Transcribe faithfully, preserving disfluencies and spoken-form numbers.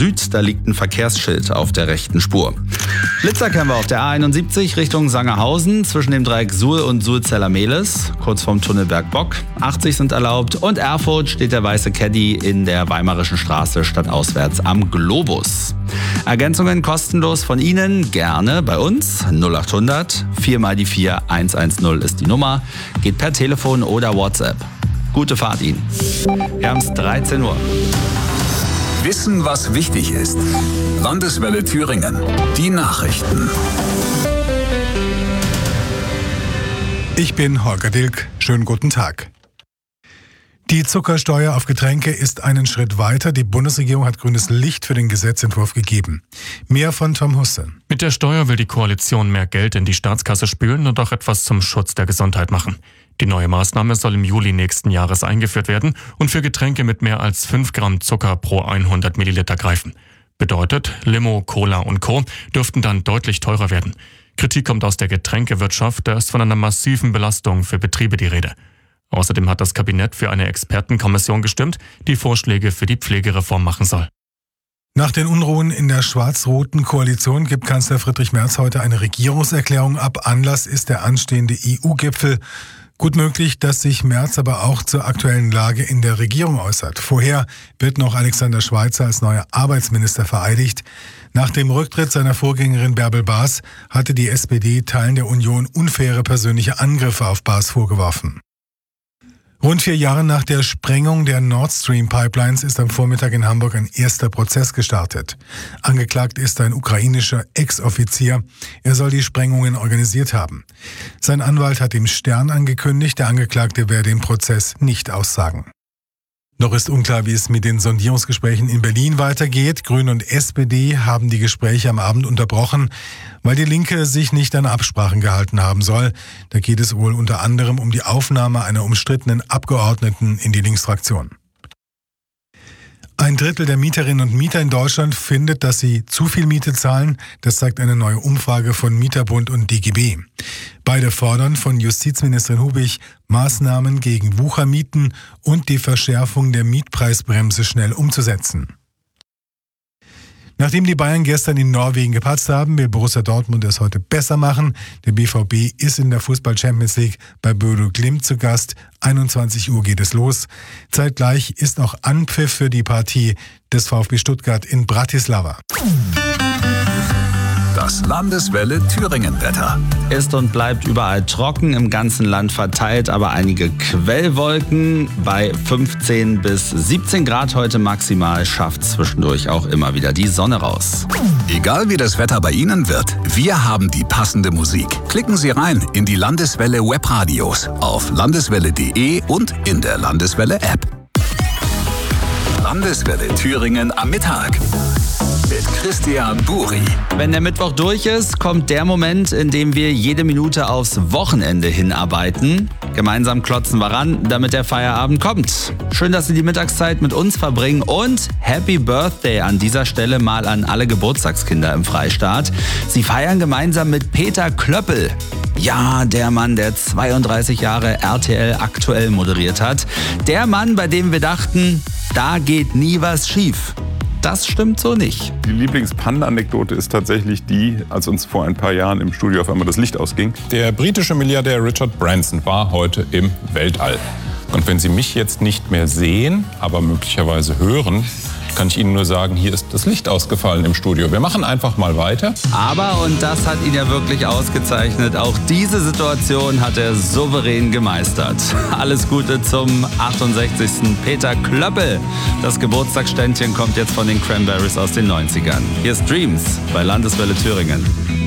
Süd, da liegt ein Verkehrsschild auf der rechten Spur. Blitzer kennen wir auf der A einundsiebzig Richtung Sangerhausen zwischen dem Dreieck Suhl und Suhl-Zeller-Mehlis, kurz vorm Tunnel Bergbock. achtzig sind erlaubt und Erfurt steht der weiße Caddy in der Weimarischen Straße stadtauswärts am Globus. Ergänzungen kostenlos von Ihnen, gerne bei uns. null acht hundert vier mal die vier eins eins null ist die Nummer. Geht per Telefon oder WhatsApp. Gute Fahrt Ihnen. Wir haben es dreizehn Uhr. Wissen, was wichtig ist. Landeswelle Thüringen. Die Nachrichten. Ich bin Holger Dilk. Schönen guten Tag. Die Zuckersteuer auf Getränke ist einen Schritt weiter. Die Bundesregierung hat grünes Licht für den Gesetzentwurf gegeben. Mehr von Tom Husse. Mit der Steuer will die Koalition mehr Geld in die Staatskasse spülen und auch etwas zum Schutz der Gesundheit machen. Die neue Maßnahme soll im Juli nächsten Jahres eingeführt werden und für Getränke mit mehr als fünf Gramm Zucker pro hundert Milliliter greifen. Bedeutet, Limo, Cola und Co. dürften dann deutlich teurer werden. Kritik kommt aus der Getränkewirtschaft, da ist von einer massiven Belastung für Betriebe die Rede. Außerdem hat das Kabinett für eine Expertenkommission gestimmt, die Vorschläge für die Pflegereform machen soll. Nach den Unruhen in der schwarz-roten Koalition gibt Kanzler Friedrich Merz heute eine Regierungserklärung ab. Anlass ist der anstehende E U-Gipfel. Gut möglich, dass sich Merz aber auch zur aktuellen Lage in der Regierung äußert. Vorher wird noch Alexander Schweitzer als neuer Arbeitsminister vereidigt. Nach dem Rücktritt seiner Vorgängerin Bärbel Baas hatte die S P D Teilen der Union unfaire persönliche Angriffe auf Baas vorgeworfen. Rund vier Jahre nach der Sprengung der Nord Stream Pipelines ist am Vormittag in Hamburg ein erster Prozess gestartet. Angeklagt ist ein ukrainischer Ex-Offizier. Er soll die Sprengungen organisiert haben. Sein Anwalt hat dem Stern angekündigt, der Angeklagte werde im Prozess nicht aussagen. Noch ist unklar, wie es mit den Sondierungsgesprächen in Berlin weitergeht. Grüne und S P D haben die Gespräche am Abend unterbrochen, weil die Linke sich nicht an Absprachen gehalten haben soll. Da geht es wohl unter anderem um die Aufnahme einer umstrittenen Abgeordneten in die Linksfraktion. Ein Drittel der Mieterinnen und Mieter in Deutschland findet, dass sie zu viel Miete zahlen. Das zeigt eine neue Umfrage von Mieterbund und D G B. Beide fordern von Justizministerin Hubig Maßnahmen gegen Wuchermieten und die Verschärfung der Mietpreisbremse schnell umzusetzen. Nachdem die Bayern gestern in Norwegen gepatzt haben, will Borussia Dortmund es heute besser machen. Der B V B ist in der Fußball-Champions League bei Bodo Glimt zu Gast. einundzwanzig Uhr geht es los. Zeitgleich ist auch Anpfiff für die Partie des VfB Stuttgart in Bratislava. Das Landeswelle Thüringen-Wetter. Ist und bleibt überall trocken, im ganzen Land verteilt, aber einige Quellwolken. Bei fünfzehn bis siebzehn Grad heute maximal schafft zwischendurch auch immer wieder die Sonne raus. Egal wie das Wetter bei Ihnen wird, wir haben die passende Musik. Klicken Sie rein in die Landeswelle Webradios auf landeswelle punkt de und in der Landeswelle-App. Landeswelle Thüringen am Mittag. Mit Christian Buri. Wenn der Mittwoch durch ist, kommt der Moment, in dem wir jede Minute aufs Wochenende hinarbeiten. Gemeinsam klotzen wir ran, damit der Feierabend kommt. Schön, dass Sie die Mittagszeit mit uns verbringen und Happy Birthday an dieser Stelle mal an alle Geburtstagskinder im Freistaat. Sie feiern gemeinsam mit Peter Klöppel. Ja, der Mann, der zweiunddreißig Jahre R T L aktuell moderiert hat. Der Mann, bei dem wir dachten, da geht nie was schief. Das stimmt so nicht. Die Lieblings-Panda-Anekdote ist tatsächlich die, als uns vor ein paar Jahren im Studio auf einmal das Licht ausging. Der britische Milliardär Richard Branson war heute im Weltall. Und wenn Sie mich jetzt nicht mehr sehen, aber möglicherweise hören, kann ich Ihnen nur sagen, hier ist das Licht ausgefallen im Studio. Wir machen einfach mal weiter. Aber, und das hat ihn ja wirklich ausgezeichnet, auch diese Situation hat er souverän gemeistert. Alles Gute zum achtundsechzigsten Peter Klöppel. Das Geburtstagsständchen kommt jetzt von den Cranberries aus den neunzigern. Hier ist Dreams bei Landeswelle Thüringen.